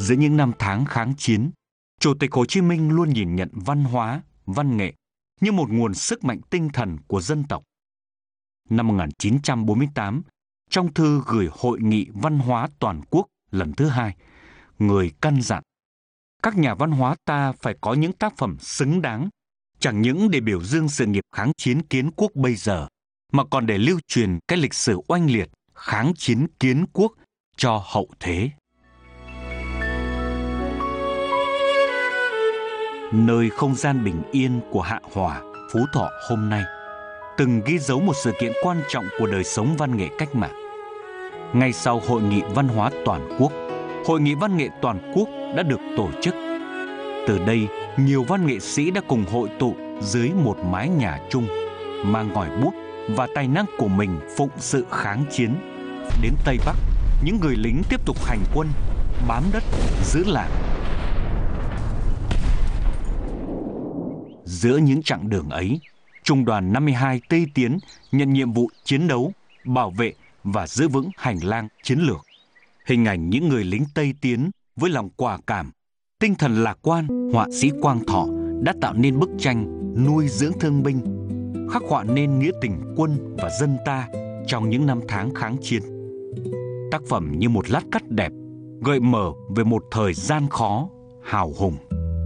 Giữa những năm tháng kháng chiến, Chủ tịch Hồ Chí Minh luôn nhìn nhận văn hóa, văn nghệ như một nguồn sức mạnh tinh thần của dân tộc. Năm 1948, trong thư gửi Hội nghị Văn hóa Toàn quốc lần thứ 2, người căn dặn: các nhà văn hóa ta phải có những tác phẩm xứng đáng, chẳng những để biểu dương sự nghiệp kháng chiến kiến quốc bây giờ, mà còn để lưu truyền cái lịch sử oanh liệt kháng chiến kiến quốc cho hậu thế. Nơi không gian bình yên của Hạ Hòa, Phú Thọ hôm nay từng ghi dấu một sự kiện quan trọng của đời sống văn nghệ cách mạng. Ngay sau Hội nghị Văn hóa Toàn quốc, Hội nghị Văn nghệ Toàn quốc đã được tổ chức. Từ đây, nhiều văn nghệ sĩ đã cùng hội tụ dưới một mái nhà chung, mang ngòi bút và tài năng của mình phụng sự kháng chiến. Đến Tây Bắc, những người lính tiếp tục hành quân, bám đất, giữ làng. Giữa những chặng đường ấy, Trung đoàn 52 Tây Tiến nhận nhiệm vụ chiến đấu, bảo vệ và giữ vững hành lang chiến lược. Hình ảnh những người lính Tây Tiến với lòng quả cảm, tinh thần lạc quan, họa sĩ Quang Thọ đã tạo nên bức tranh nuôi dưỡng thương binh, khắc họa nên nghĩa tình quân và dân ta trong những năm tháng kháng chiến. Tác phẩm như một lát cắt đẹp, gợi mở về một thời gian khó, hào hùng.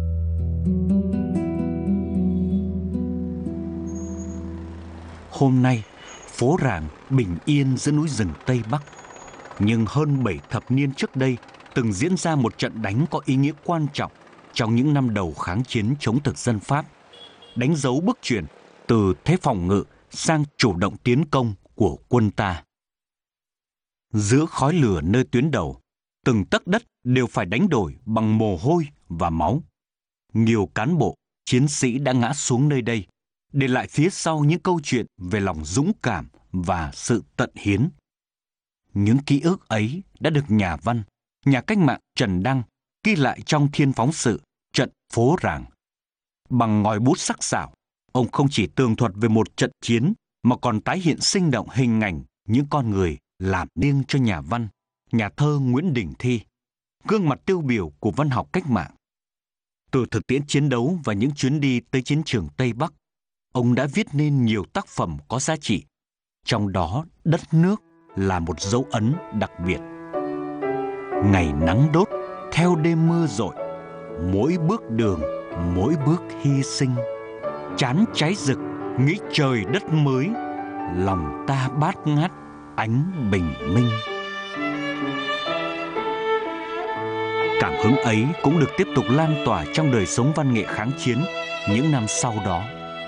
Hôm nay, phố Ràng bình yên giữa núi rừng Tây Bắc. Nhưng hơn 7 thập niên trước đây, từng diễn ra một trận đánh có ý nghĩa quan trọng trong những năm đầu kháng chiến chống thực dân Pháp, đánh dấu bước chuyển từ thế phòng ngự sang chủ động tiến công của quân ta. Giữa khói lửa nơi tuyến đầu, từng tấc đất đều phải đánh đổi bằng mồ hôi và máu. Nhiều cán bộ, chiến sĩ đã ngã xuống nơi đây, để lại phía sau những câu chuyện về lòng dũng cảm và sự tận hiến. Những ký ức ấy đã được nhà văn, nhà cách mạng Trần Đăng ghi lại trong Thiên phóng sự Trận Phố Ràng. Bằng ngòi bút sắc sảo, ông không chỉ tường thuật về một trận chiến mà còn tái hiện sinh động hình ảnh những con người làm nên cho nhà văn, nhà thơ Nguyễn Đình Thi, gương mặt tiêu biểu của văn học cách mạng. Từ thực tiễn chiến đấu và những chuyến đi tới chiến trường Tây Bắc, ông đã viết nên nhiều tác phẩm có giá trị, trong đó Đất nước là một dấu ấn đặc biệt. Ngày nắng đốt, theo đêm mưa rội, mỗi bước đường, mỗi bước hy sinh, chán cháy rực, nghĩ trời đất mới, lòng ta bát ngát, ánh bình minh. Cảm hứng ấy cũng được tiếp tục lan tỏa trong đời sống văn nghệ kháng chiến những năm sau đó.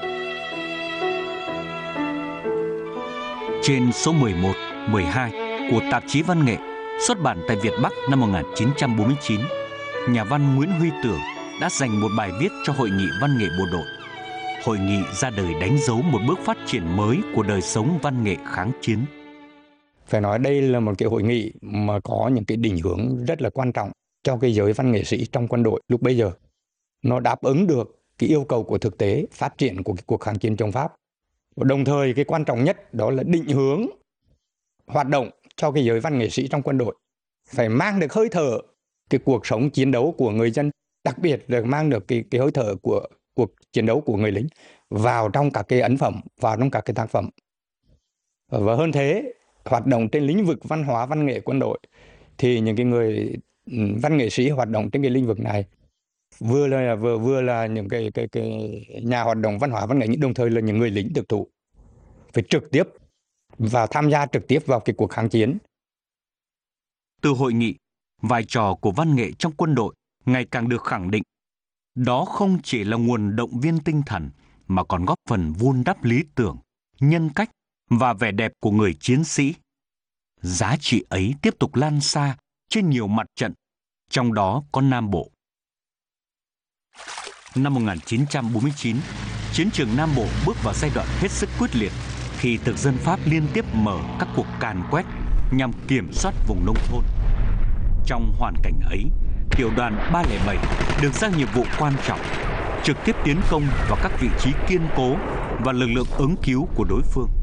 Trên số 11, 12 của tạp chí Văn nghệ xuất bản tại Việt Bắc năm 1949, nhà văn Nguyễn Huy Tưởng đã dành một bài viết cho Hội nghị Văn nghệ Bộ đội. Hội nghị ra đời đánh dấu một bước phát triển mới của đời sống văn nghệ kháng chiến. Phải nói đây là một cái hội nghị mà có những cái định hướng rất là quan trọng cho cái giới văn nghệ sĩ trong quân đội lúc bấy giờ. Nó đáp ứng được cái yêu cầu của thực tế phát triển của cái cuộc kháng chiến chống Pháp. Và đồng thời cái quan trọng nhất đó là định hướng hoạt động cho cái giới văn nghệ sĩ trong quân đội. Phải mang được hơi thở cái cuộc sống chiến đấu của người dân, đặc biệt là mang được cái hơi thở của cuộc chiến đấu của người lính vào trong các cái ấn phẩm, vào trong các cái tác phẩm. Và hơn thế, hoạt động trên lĩnh vực văn hóa văn nghệ quân đội thì những cái người văn nghệ sĩ hoạt động trên cái lĩnh vực này vừa là những cái nhà hoạt động văn hóa văn nghệ, nhưng đồng thời là những người lính thực thụ, phải trực tiếp và tham gia trực tiếp vào cái cuộc kháng chiến. Từ hội nghị, vai trò của văn nghệ trong quân đội ngày càng được khẳng định. Đó không chỉ là nguồn động viên tinh thần mà còn góp phần vun đắp lý tưởng, nhân cách và vẻ đẹp của người chiến sĩ. Giá trị ấy tiếp tục lan xa trên nhiều mặt trận, trong đó có Nam Bộ. Năm 1949, chiến trường Nam Bộ bước vào giai đoạn hết sức quyết liệt khi thực dân Pháp liên tiếp mở các cuộc càn quét nhằm kiểm soát vùng nông thôn. Trong hoàn cảnh ấy, tiểu đoàn 307 được giao nhiệm vụ quan trọng, trực tiếp tiến công vào các vị trí kiên cố và lực lượng ứng cứu của đối phương.